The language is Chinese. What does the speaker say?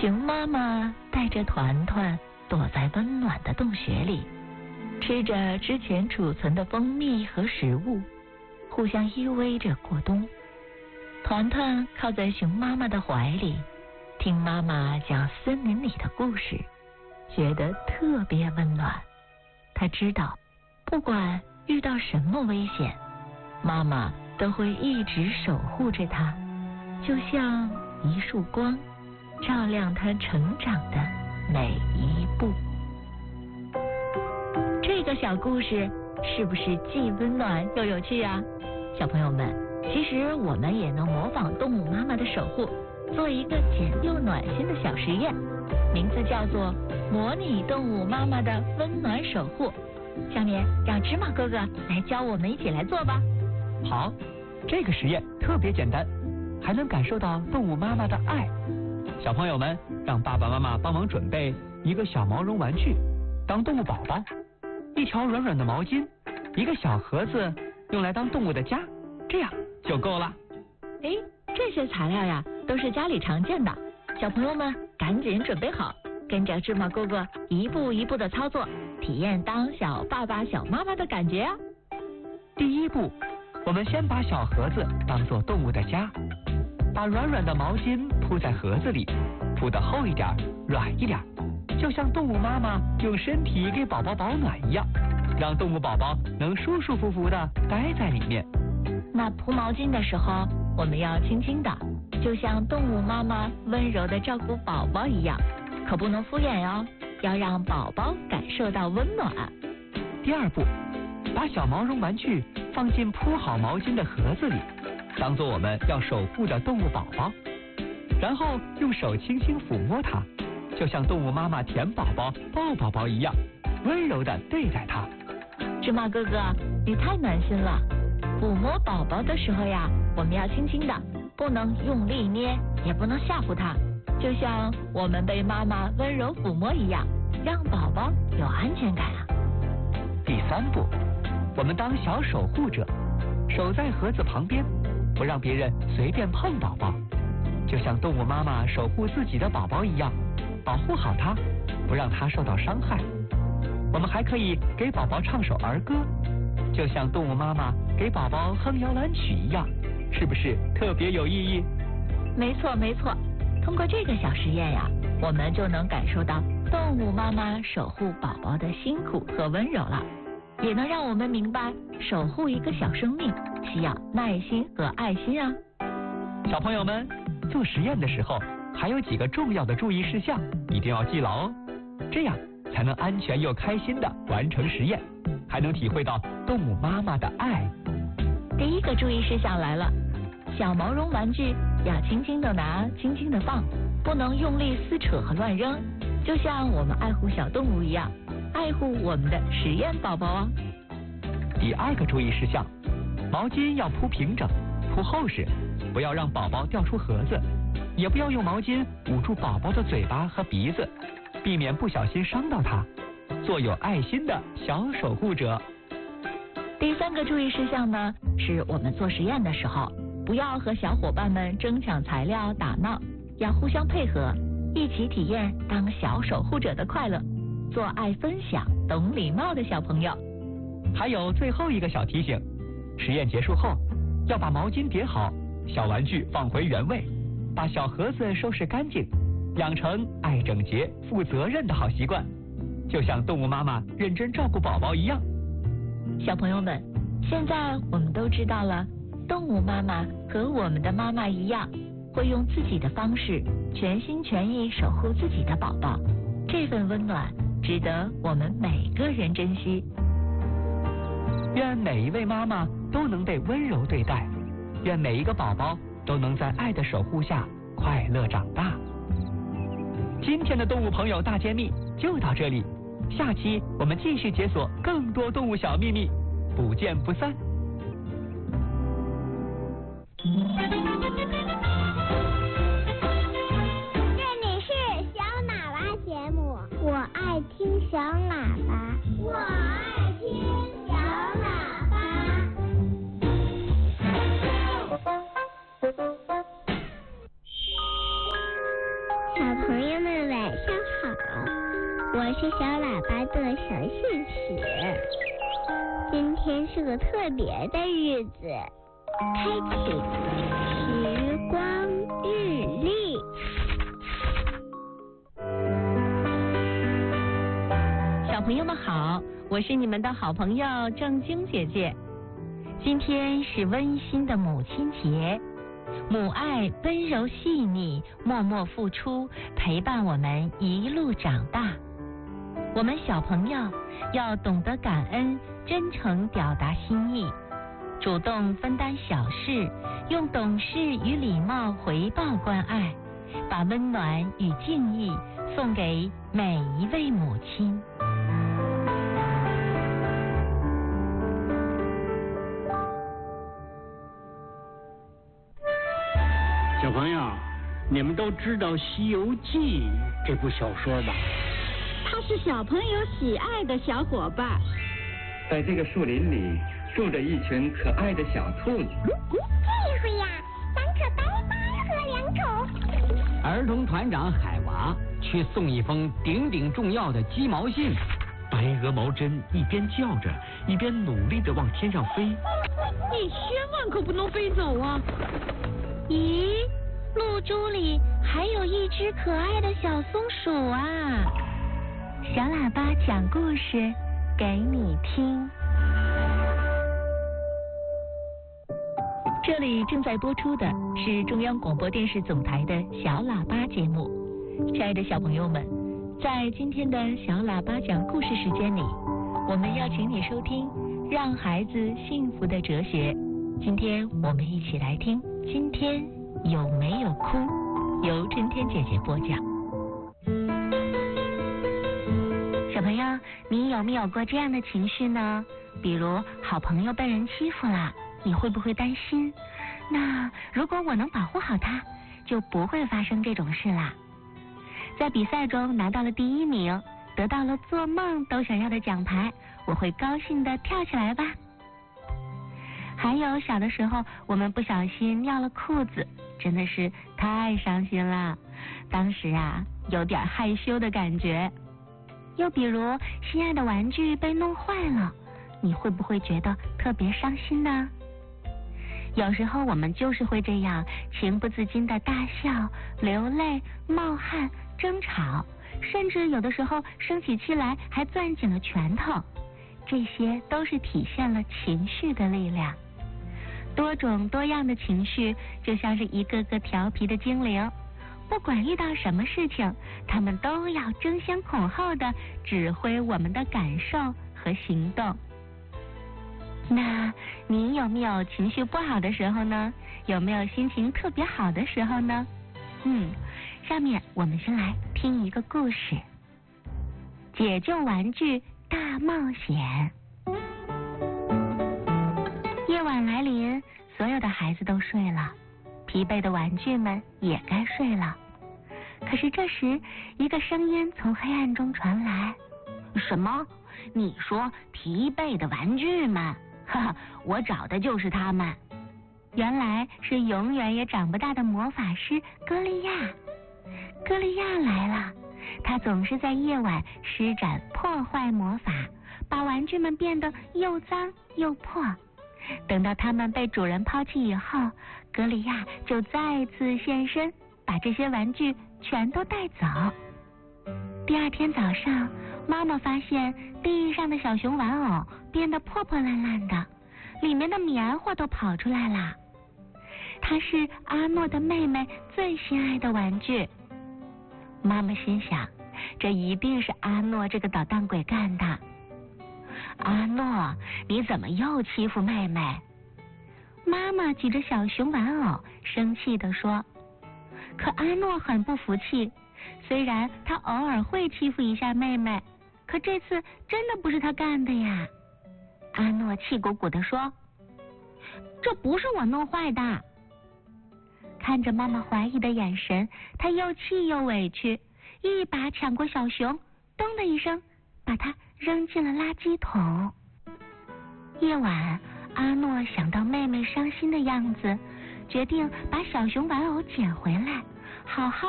熊妈妈带着团团躲在温暖的洞穴里，吃着之前储存的蜂蜜和食物，互相依偎着过冬。团团靠在熊妈妈的怀里，听妈妈讲森林里的故事，觉得特别温暖。他知道，不管遇到什么危险，妈妈都会一直守护着他，就像一束光，照亮他成长的每一步。这个小故事是不是既温暖又有趣啊？小朋友们，其实我们也能模仿动物妈妈的守护，做一个简又暖心的小实验，名字叫做模拟动物妈妈的温暖守护。下面让芝麻哥哥来教我们一起来做吧。 好，这个实验特别简单，还能感受到动物妈妈的爱。小朋友们，让爸爸妈妈帮忙准备一个小毛绒玩具当动物宝宝，一条软软的毛巾，一个小盒子用来当动物的家，这样就够了。 这些材料呀都是家里常见的，小朋友们赶紧准备好，跟着芝麻哥哥一步一步的操作，体验当小爸爸小妈妈的感觉啊。 第一步，我们先把小盒子当做动物的家，把软软的毛巾铺在盒子里，铺得厚一点软一点，就像动物妈妈用身体给宝宝保暖一样，让动物宝宝能舒舒服服地待在里面。 那铺毛巾的时候，我们要轻轻的，就像动物妈妈温柔地照顾宝宝一样，可不能敷衍哦，要让宝宝感受到温暖。 第二步，把小毛绒玩具放进铺好毛巾的盒子里，当做我们要守护的动物宝宝，然后用手轻轻抚摸它，就像动物妈妈舔宝宝抱宝宝一样，温柔地对待它。 芝麻哥哥，你太暖心了。抚摸宝宝的时候呀，我们要轻轻的，不能用力捏，也不能吓唬他，就像我们被妈妈温柔抚摸一样，让宝宝有安全感啊。 第三步，我们当小守护者，守在盒子旁边，不让别人随便碰宝宝，就像动物妈妈守护自己的宝宝一样，保护好它，不让它受到伤害。我们还可以给宝宝唱首儿歌，就像动物妈妈给宝宝哼摇篮曲一样，是不是特别有意义？ 没错没错，通过这个小实验呀，我们就能感受到动物妈妈守护宝宝的辛苦和温柔了，也能让我们明白守护一个小生命需要耐心和爱心啊。 小朋友们，做实验的时候还有几个重要的注意事项一定要记牢哦，这样才能安全又开心地完成实验，还能体会到动物妈妈的爱。 第一个注意事项来了，小毛绒玩具要轻轻地拿，轻轻地放，不能用力撕扯和乱扔，就像我们爱护小动物一样，爱护我们的实验宝宝哦。 第二个注意事项，毛巾要铺平整，铺厚实，不要让宝宝掉出盒子，也不要用毛巾捂住宝宝的嘴巴和鼻子，避免不小心伤到他，做有爱心的小守护者。 第三个注意事项呢，是我们做实验的时候，不要和小伙伴们争抢材料打闹，要互相配合，一起体验当小守护者的快乐，做爱分享、懂礼貌的小朋友。 还有最后一个小提醒，实验结束后要把毛巾叠好，小玩具放回原位，把小盒子收拾干净，养成爱整洁、负责任的好习惯，就像动物妈妈认真照顾宝宝一样。 小朋友们，现在我们都知道了，动物妈妈和我们的妈妈一样，会用自己的方式全心全意守护自己的宝宝，这份温暖值得我们每个人珍惜。 愿每一位妈妈都能被温柔对待，愿每一个宝宝都能在爱的守护下快乐长大。今天的动物朋友大揭秘就到这里，下期我们继续解锁更多动物小秘密，不见不散。 这里是小喇叭节目，我爱听小喇叭，我爱听小喇叭。 小朋友们晚上好，我是小喇叭的小信使。今天是个特别的日子，开启时光日历。 小朋友们好，我是你们的好朋友正晶姐姐。今天是温馨的母亲节，母爱温柔细腻，默默付出，陪伴我们一路长大。我们小朋友要懂得感恩，真诚表达心意，主动分担小事，用懂事与礼貌回报关爱，把温暖与敬意送给每一位母亲。 小朋友，你们都知道《西游记》这部小说吧？ 它是小朋友喜爱的小伙伴。 在这个树林里住着一群可爱的小兔子。 这回呀，3可白马和2丑。 儿童团长海娃去送一封顶顶重要的鸡毛信。 白鹅毛针一边叫着，一边努力地往天上飞。 你千万可不能飞走啊！ 咦，露珠里还有一只可爱的小松鼠啊！小喇叭讲故事给你听。这里正在播出的是中央广播电视总台的小喇叭节目。亲爱的小朋友们，在今天的小喇叭讲故事时间里，我们要请你收听《让孩子幸福的哲学》。今天我们一起来听今天有没有哭，由春天姐姐播讲。小朋友，你有没有过这样的情绪呢？比如好朋友被人欺负了，你会不会担心？那如果我能保护好他，就不会发生这种事啦。在比赛中拿到了第1名，得到了做梦都想要的奖牌，我会高兴地跳起来吧。还有小的时候，我们不小心尿了裤子，真的是太伤心了。当时啊，有点害羞的感觉。又比如心爱的玩具被弄坏了，你会不会觉得特别伤心呢？有时候我们就是会这样，情不自禁的大笑、流泪、冒汗、争吵，甚至有的时候生起气来还攥紧了拳头。这些都是体现了情绪的力量。多种多样的情绪就像是一个个调皮的精灵，不管遇到什么事情，他们都要争先恐后的指挥我们的感受和行动。那你有没有情绪不好的时候呢？有没有心情特别好的时候呢？下面我们先来听一个故事，解救玩具大冒险。夜晚来临，所有的孩子都睡了，疲惫的玩具们也该睡了。可是这时，一个声音从黑暗中传来：什么？你说疲惫的玩具们？哈哈，我找的就是他们。原来是永远也长不大的魔法师歌利亚。歌利亚来了，他总是在夜晚施展破坏魔法，把玩具们变得又脏又破。等到他们被主人抛弃以后，歌利亚就再次现身，把这些玩具全都带走。第二天早上，妈妈发现地上的小熊玩偶变得破破烂烂的，里面的棉花都跑出来了。它是阿诺的妹妹最心爱的玩具。妈妈心想，这一定是阿诺这个捣蛋鬼干的。阿诺，你怎么又欺负妹妹？妈妈举着小熊玩偶生气地说。可阿诺很不服气，虽然他偶尔会欺负一下妹妹，可这次真的不是他干的呀。阿诺气鼓鼓地说，这不是我弄坏的。看着妈妈怀疑的眼神，他又气又委屈，一把抢过小熊，咚的一声把它扔进了垃圾桶。夜晚，阿诺想到妹妹伤心的样子，决定把小熊玩偶捡回来，好好